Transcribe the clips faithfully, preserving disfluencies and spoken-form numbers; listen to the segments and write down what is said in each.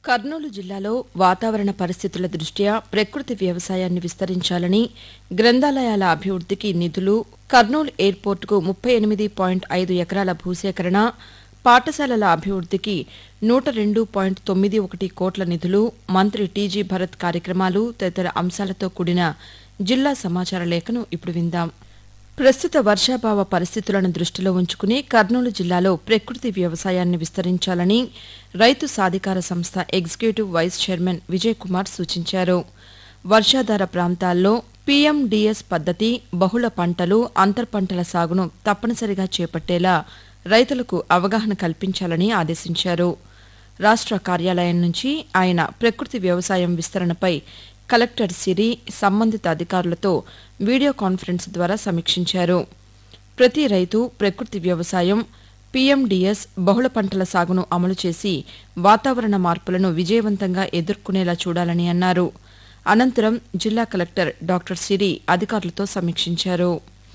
కర్నూలు జిల్లాలో వాతావరణ పరిస్థితుల దృష్ట్యా ప్రకృతి వ్యవసాయాన్ని విస్తరించాలని, గ్రంథాలయాల అభివృద్ధికి నిధులు, కర్నూలు ఎయిర్పోర్టుకు ముప్పై ఎనిమిది పాయింట్ ఐదు ఎకరాల భూసేకరణ, పాఠశాలల అభివృద్ధికి నూట రెండు పాయింట్ తొమ్మిది ఒకటి కోట్ల నిధులు, మంత్రి టీజీ భరత్ కార్యక్రమాలు తదితర అంశాలతో కూడిన జిల్లా సమాచార లేఖను ఇప్పుడు విందాం. ప్రస్తుత వర్షాభావ పరిస్థితులను దృష్టిలో ఉంచుకుని కర్నూలు జిల్లాలో ప్రకృతి వ్యవసాయాన్ని విస్తరించాలని రైతు సాధికార సంస్థ executive vice chairman Vijay Kumar సూచించారు. వర్షాధార ప్రాంతాల్లో పీఎండీఎస్ పద్దతి, బహుళ పంటలు, అంతర్ పంటల సాగును తప్పనిసరిగా చేపట్టేలా రైతులకు అవగాహన కల్పించాలని ఆదేశించారు. రాష్ట్ర కార్యాలయం నుంచి ఆయన ప్రకృతి వ్యవసాయం విస్తరణపై కలెక్టర్ సిరి, సంబంధిత అధికారులతో వీడియో కాన్ఫరెన్స్ ద్వారా సమీక్షించారు. ప్రతి రైతు ప్రకృతి వ్యవసాయం, పీఎండీఎస్, బహుళ పంటల సాగును అమలు చేసి వాతావరణ మార్పులను విజయవంతంగా ఎదుర్కొనేలా చూడాలని అన్నారు. అనంతరం జిల్లా కలెక్టర్ డాక్టర్ సిరి అధికారులతో సమీక్షించారు.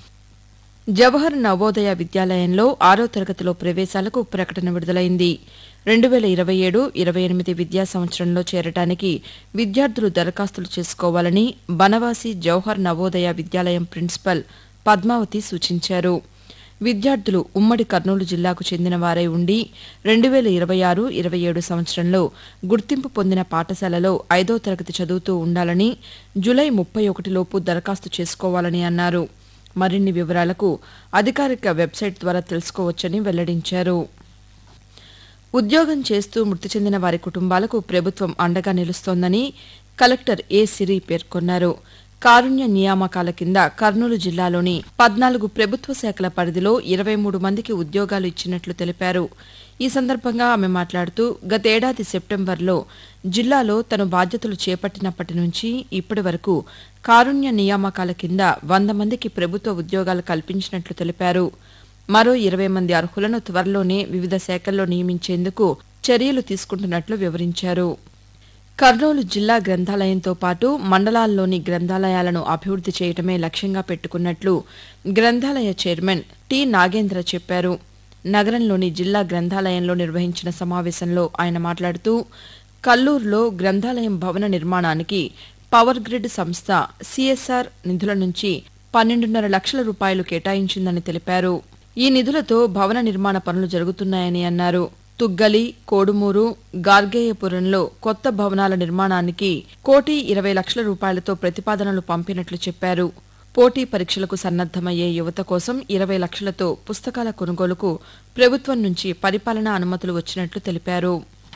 జవహర్ నవోదయ విద్యాలయంలో ఆరో తరగతిలో ప్రవేశాలకు ప్రకటన విడుదలైంది. రెండు వేల ఇరవై ఏడు ఇరవై ఎనిమిది విద్యా సంవత్సరంలో చేరటానికి విద్యార్థులు దరఖాస్తులు చేసుకోవాలని బనవాసి జవహర్ నవోదయ విద్యాలయం ప్రిన్సిపల్ పద్మావతి సూచించారు. విద్యార్థులు ఉమ్మడి కర్నూలు జిల్లాకు చెందిన వారై ఉండి రెండు వేల ఇరవై ఆరు ఇరవై ఏడు సంవత్సరంలో గుర్తింపు పొందిన పాఠశాలలో ఐదో తరగతి చదువుతూ ఉండాలని, జులై ముప్పై ఒకటిలోపు దరఖాస్తు చేసుకోవాలని అన్నారు. మరిన్ని వివరాలకు అధికారిక వెబ్సైట్ ద్వారా తెలుసుకోవచ్చని వెల్లడించారు. ఉద్యోగం చేస్తూ మృతి చెందిన వారి కుటుంబాలకు ప్రభుత్వం అండగా నిలుస్తోందని కలెక్టర్ ఏ సిరి పేర్కొన్నారు. కారుణ్య నియామకాల కింద కర్నూలు జిల్లాలోని పద్నాలుగు ప్రభుత్వ శాఖల పరిధిలో ఇరవై మూడు మందికి ఉద్యోగాలు ఇచ్చినట్లు తెలిపారు. ఈ సందర్భంగా ఆమె మాట్లాడుతూ గతేడాది సెప్టెంబర్లో జిల్లాలో తను బాధ్యతలు చేపట్టినప్పటి నుంచి ఇప్పటి వరకు కారుణ్య నియామకాల కింద వంద మందికి ప్రభుత్వ ఉద్యోగాలు కల్పించినట్లు తెలిపారు. మరో ఇరవై మంది అర్హులను త్వరలోనే వివిధ శాఖల్లో నియమించేందుకు చర్యలు తీసుకుంటున్నట్లు వివరించారు. కర్నూలు జిల్లా గ్రంథాలయంతో పాటు మండలాల్లోని గ్రంథాలయాలను అభివృద్ది చేయడమే లక్ష్యంగా పెట్టుకున్నట్లు గ్రంథాలయ చైర్మన్ టి నాగేంద్ర చెప్పారు. నగరంలోని జిల్లా గ్రంథాలయంలో నిర్వహించిన సమావేశంలో ఆయన మాట్లాడుతూ కల్లూరులో గ్రంథాలయం భవన నిర్మాణానికి పవర్ గ్రిడ్ సంస్థ సీఎస్ఆర్ నిధుల నుంచి పన్నెండున్నర లక్షల రూపాయలు కేటాయించిందని తెలిపారు. ఈ నిధులతో భవన నిర్మాణ పనులు జరుగుతున్నాయని అన్నారు. తుగ్గలి, కోడుమూరు, గార్గేయపురంలో కొత్త భవనాల నిర్మాణానికి కోటి ఇరవై లక్షల రూపాయలతో ప్రతిపాదనలు పంపినట్లు చెప్పారు. పోటీ పరీక్షలకు సన్నద్దమయ్యే యువత కోసం ఇరవై లక్షలతో పుస్తకాల కొనుగోలుకు ప్రభుత్వం నుంచి పరిపాలనా అనుమతులు వచ్చినట్లు తెలిపారు.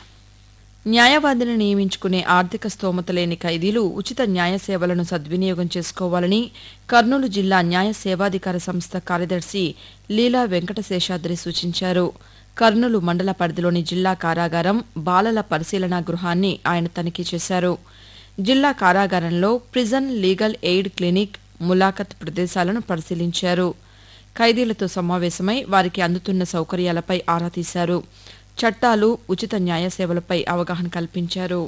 న్యాయవాదిని నియమించుకునే ఆర్థిక స్తోమత లేని ఖైదీలు ఉచిత న్యాయ సేవలను సద్వినియోగం చేసుకోవాలని కర్నూలు జిల్లా న్యాయ సేవాధికార సంస్థ కార్యదర్శి లీలా వెంకటశేషాద్రి సూచించారు. కర్నూలు మండల పరిధిలోని జిల్లా కారాగారం, బాలల పరిశీలనా గృహాన్ని ఆయన తనిఖీ చేశారు. జిల్లా కారాగారంలో ప్రిజన్ లీగల్ ఎయిడ్ క్లినిక్, ములాఖత్ ప్రదేశాలను పరిశీలించారు. ఖైదీలతో సమావేశమై వారికి అందుతున్న సౌకర్యాలపై ఆరా తీశారు. చట్టాలు, ఉచిత న్యాయ సేవలపై అవగాహన కల్పించారు.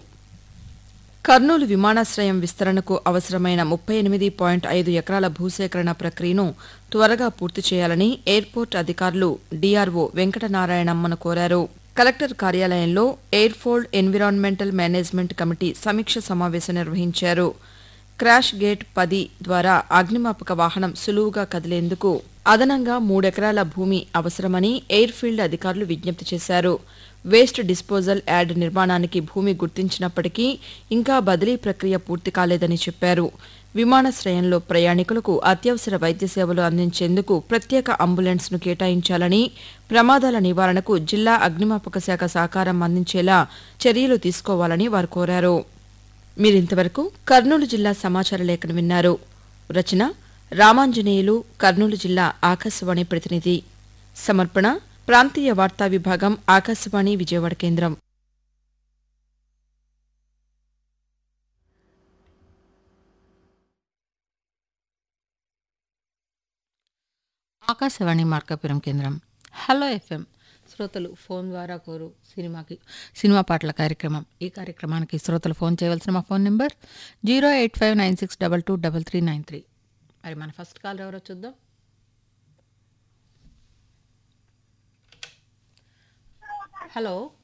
కర్నూలు విమానాశ్రయం విస్తరణకు అవసరమైన ముప్పై ఎనిమిది పాయింట్ ఐదు ఎకరాల భూసేకరణ ప్రక్రియను త్వరగా పూర్తి చేయాలని ఎయిర్పోర్ట్ అధికారులు డీఆర్ఓ వెంకటనారాయణమ్మను కోరారు. కలెక్టర్ కార్యాలయంలో ఎయిర్ఫోల్డ్ ఎన్విరాన్మెంటల్ మేనేజ్మెంట్ కమిటీ సమీక్ష సమావేశం నిర్వహించారు. క్రాష్ గేట్ పది ద్వారా అగ్నిమాపక వాహనం సులువుగా కదిలేందుకు అదనంగా మూడెకరాల భూమి అవసరమని ఎయిర్ఫీల్డ్ అధికారులు విజ్ఞప్తి చేశారు. వేస్ట్ డిస్పోజల్ యార్డ్ నిర్మాణానికి భూమి గుర్తించినప్పటికీ ఇంకా బదిలీ ప్రక్రియ పూర్తి కాలేదని చెప్పారు. విమానాశ్రయంలో ప్రయాణికులకు అత్యవసర వైద్య సేవలు అందించేందుకు ప్రత్యేక అంబులెన్స్ను కేటాయించాలని, ప్రమాదాల నివారణకు జిల్లా అగ్నిమాపక శాఖ సహకారం అందించేలా చర్యలు తీసుకోవాలని వారు కోరారు. మీరింతవరకు కర్నూలు జిల్లా సమాచార లేఖను విన్నారు. రచన రామాంజనేయులు, కర్నూలు జిల్లా ఆకాశవాణి ప్రతినిధి. సమర్పణ ప్రాంతీయ వార్తా విభాగం, ఆకాశవాణి విజయవాడ కేంద్రం. ఆకాశవాణి మార్కాపురం కేంద్రం. హలో ఎఫ్ఎం శ్రోతలు ఫోన్ ద్వారా కోరు సినిమాకి సినిమా పాటల కార్యక్రమం. ఈ కార్యక్రమానికి శ్రోతలు ఫోన్ చేయవలసిన మా phone number zero eight five nine six double two double three nine three. మరి మన ఫస్ట్ కాల్ ఎవరో చూద్దాం. హలో.